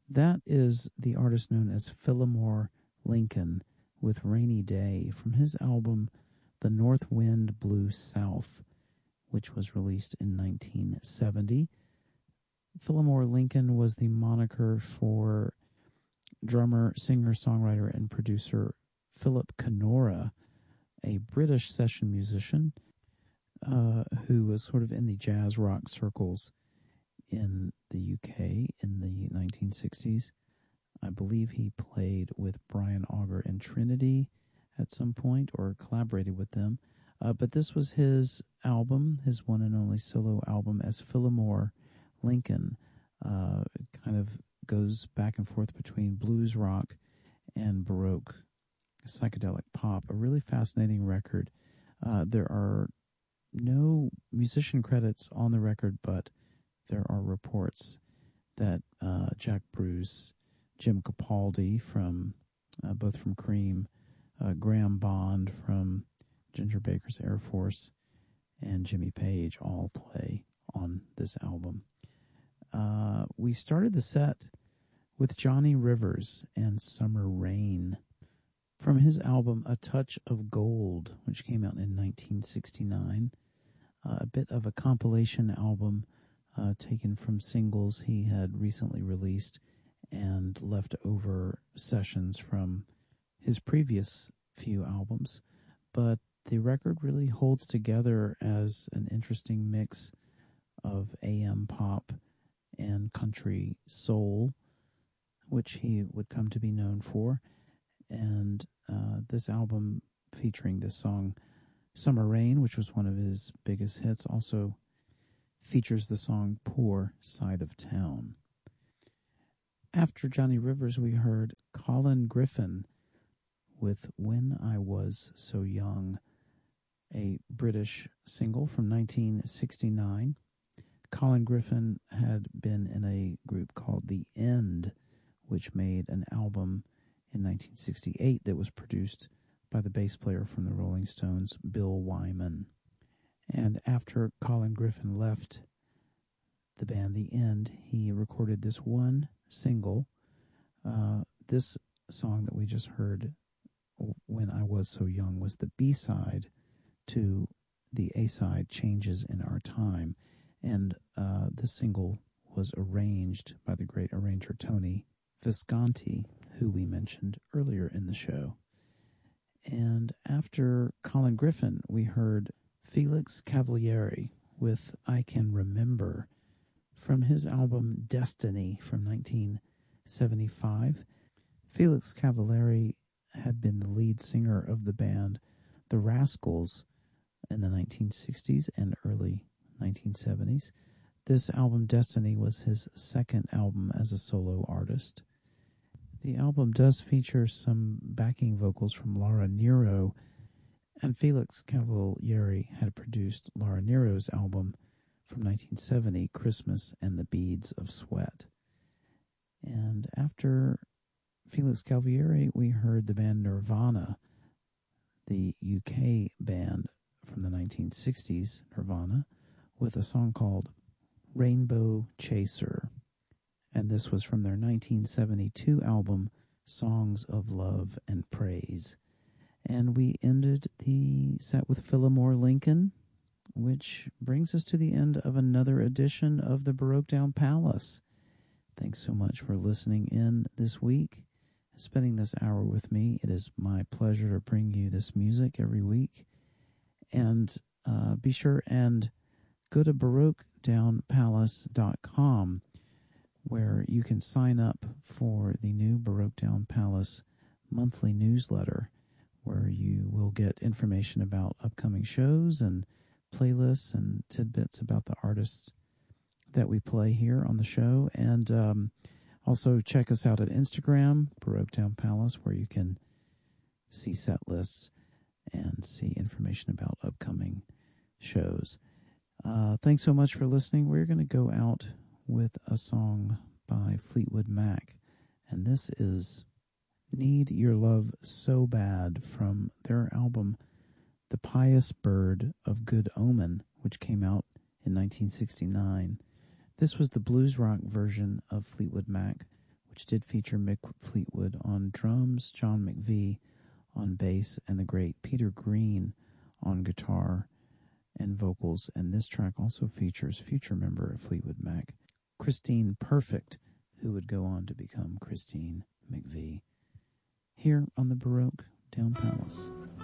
That is the artist known as Fillmore Lincoln with Rainy Day from his album The North Wind Blew South, which was released in 1970. Fillmore Lincoln was the moniker for drummer, singer, songwriter, and producer Philip Canora, a British session musician who was sort of in the jazz rock circles in the UK in the 1960s. I believe he played with Brian Auger and Trinity at some point or collaborated with them. But this was his album, his one and only solo album as Fillmore Lincoln. It kind of goes back and forth between blues rock and Baroque psychedelic pop. A really fascinating record. There are no musician credits on the record, but there are reports that Jack Bruce, Jim Capaldi from both from Cream, Graham Bond from Ginger Baker's Air Force, and Jimmy Page all play on this album. We started the set with Johnny Rivers and Summer Rain from his album A Touch of Gold, which came out in 1969. A bit of a compilation album taken from singles he had recently released and leftover sessions from his previous few albums. But the record really holds together as an interesting mix of AM pop and country soul, which he would come to be known for. And this album featuring this song Summer Rain, which was one of his biggest hits, also features the song Poor Side of Town. After Johnny Rivers, we heard Colin Griffin with When I Was So Young, a British single from 1969. Colin Griffin had been in a group called The End, which made an album in 1968 that was produced by the bass player from the Rolling Stones, Bill Wyman. And after Colin Griffin left the band The End, he recorded this one single. This song that we just heard, When I Was So Young, was the B-side to the A-side, Changes in Our Time. And this single was arranged by the great arranger Tony Visconti, who we mentioned earlier in the show. And after Colin Griffin, we heard Felix Cavaliere with I Can Remember from his album Destiny from 1975. Felix Cavaliere had been the lead singer of the band The Rascals in the 1960s and early 1970s. This album, Destiny, was his second album as a solo artist. The album does feature some backing vocals from Laura Nyro, and Felix Cavaliere had produced Laura Nyro's album from 1970, Christmas and the Beads of Sweat. And after Felix Cavaliere, we heard the band Nirvana, the UK band from the 1960s, Nirvana, with a song called Rainbow Chaser. And this was from their 1972 album, Songs of Love and Praise. And we ended the set with Fillmore Lincoln, which brings us to the end of another edition of the Baroque Down Palace. Thanks so much for listening in this week, spending this hour with me. It is my pleasure to bring you this music every week. And be sure and go to BaroqueDownPalace.com, where you can sign up for the new Baroque Down Palace monthly newsletter, where you will get information about upcoming shows and playlists and tidbits about the artists that we play here on the show. And also check us out at Instagram, Baroque Down Palace, where you can see set lists and see information about upcoming shows. Thanks so much for listening. We're going to go out with a song by Fleetwood Mac, and this is Need Your Love So Bad from their album The Pious Bird of Good Omen, which came out in 1969. This was the blues rock version of Fleetwood Mac, which did feature Mick Fleetwood on drums, John McVie on bass, and the great Peter Green on guitar and vocals. And this track also features future member of Fleetwood Mac, Christine Perfect, who would go on to become Christine McVie, here on the Baroque Down Palace.